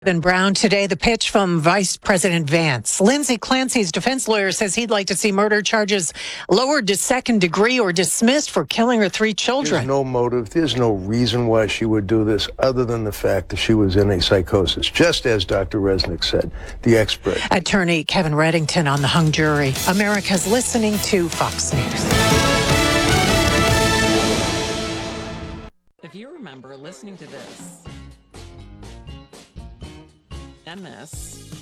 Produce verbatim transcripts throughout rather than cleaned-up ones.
In Brown today, the pitch from Vice President Vance. Lindsay Clancy's defense lawyer says he'd like to see murder charges lowered to second degree or dismissed for killing her three children. There's no motive. There's no reason why she would do this other than the fact that she was in a psychosis, just as Doctor Resnick said, the expert. Attorney Kevin Reddington on the hung jury. America's listening to Fox News. If you remember listening to this, and this,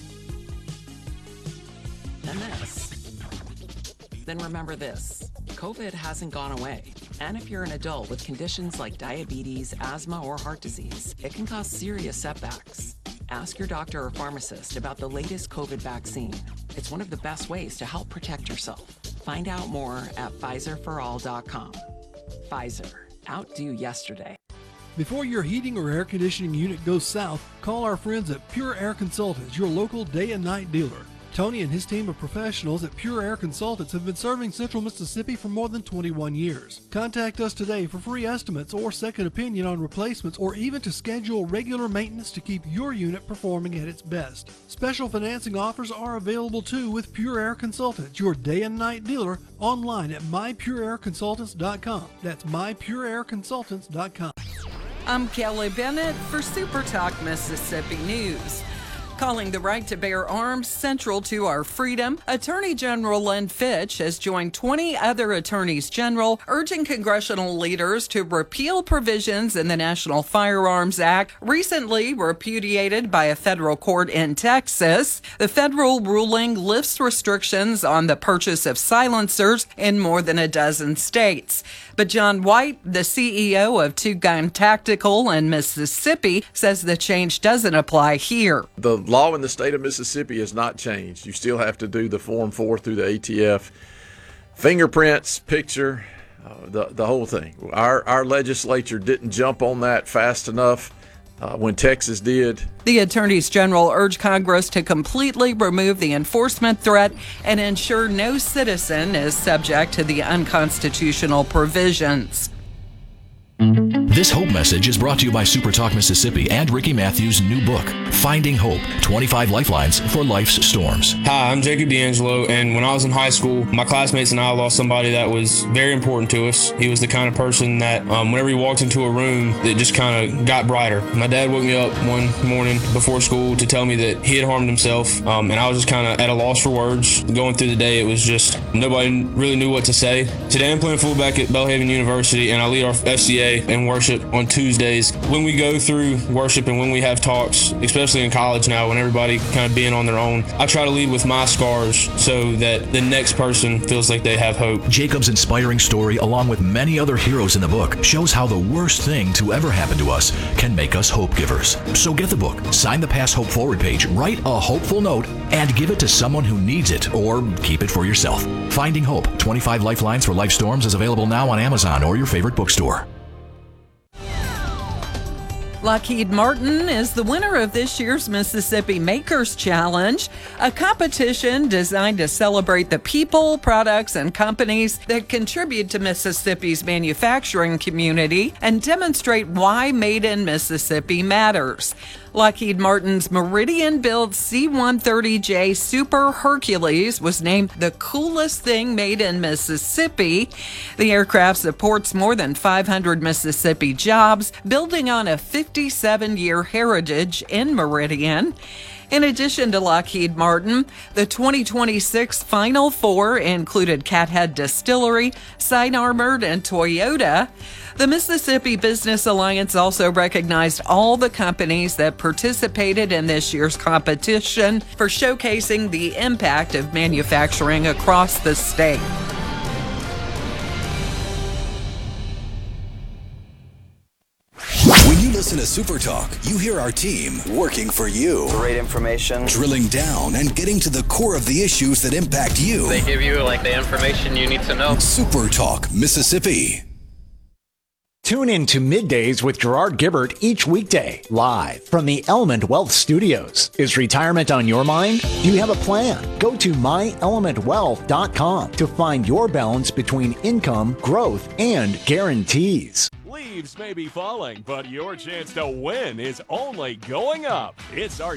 and this, then remember this. COVID hasn't gone away. And if you're an adult with conditions like diabetes, asthma, or heart disease, it can cause serious setbacks. Ask your doctor or pharmacist about the latest COVID vaccine. It's one of the best ways to help protect yourself. Find out more at Pfizer for all dot com. Pfizer, outdo yesterday. Before your heating or air conditioning unit goes south, call our friends at Pure Air Consultants, your local day and night dealer. Tony and his team of professionals at Pure Air Consultants have been serving Central Mississippi for more than twenty-one years. Contact us today for free estimates or second opinion on replacements, or even to schedule regular maintenance to keep your unit performing at its best. Special financing offers are available too with Pure Air Consultants, your day and night dealer, online at my pure air consultants dot com. That's my pure air consultants dot com. I'm Kelly Bennett for Super Talk Mississippi News. Calling the right to bear arms central to our freedom, Attorney General Lynn Fitch has joined twenty other attorneys general urging congressional leaders to repeal provisions in the National Firearms Act, recently repudiated by a federal court in Texas. The federal ruling lifts restrictions on the purchase of silencers in more than a dozen states. But John White, the C E O of Two Gun Tactical in Mississippi, says the change doesn't apply here. The law in the state of Mississippi has not changed. You still have to do the Form four through the A T F. Fingerprints, picture, uh, the, the whole thing. Our, our legislature didn't jump on that fast enough uh, when Texas did. The attorneys general urged Congress to completely remove the enforcement threat and ensure no citizen is subject to the unconstitutional provisions. This Hope message is brought to you by Super Talk Mississippi and Ricky Matthews' new book, Finding Hope, twenty-five Lifelines for Life's Storms. Hi, I'm Jacob D'Angelo, and when I was in high school, my classmates and I lost somebody that was very important to us. He was the kind of person that um, whenever he walked into a room, it just kind of got brighter. My dad woke me up one morning before school to tell me that he had harmed himself, um, and I was just kind of at a loss for words. Going through the day, it was just nobody really knew what to say. Today, I'm playing fullback at Belhaven University, and I lead our F C A and worship on Tuesdays. When we go through worship and when we have talks, especially in college now, when everybody kind of being on their own, I try to lead with my scars so that the next person feels like they have hope. Jacob's inspiring story, along with many other heroes in the book, shows how the worst thing to ever happen to us can make us hope givers. So get the book, sign the Pass Hope Forward page, write a hopeful note, and give it to someone who needs it, or keep it for yourself. Finding Hope, twenty-five Lifelines for Life Storms is available now on Amazon or your favorite bookstore. Lockheed Martin is the winner of this year's Mississippi Makers Challenge, a competition designed to celebrate the people, products, and companies that contribute to Mississippi's manufacturing community and demonstrate why Made in Mississippi matters. Lockheed Martin's Meridian-built C one thirty J Super Hercules was named the coolest thing made in Mississippi. The aircraft supports more than five hundred Mississippi jobs, building on a fifty-seven-year heritage in Meridian. In addition to Lockheed Martin, the twenty twenty-six Final Four included Cathead Distillery, Side Armored, and Toyota. The Mississippi Business Alliance also recognized all the companies that participated in this year's competition for showcasing the impact of manufacturing across the state. When you listen to Super Talk, you hear our team working for you. Great information. Drilling down and getting to the core of the issues that impact you. They give you like the information you need to know. Super Talk Mississippi. Tune in to Middays with Gerard Gibbert each weekday, live from the Element Wealth Studios. Is retirement on your mind? Do you have a plan? Go to my element wealth dot com to find your balance between income, growth, and guarantees. leaves may be falling, but your chance to win is only going up. It's our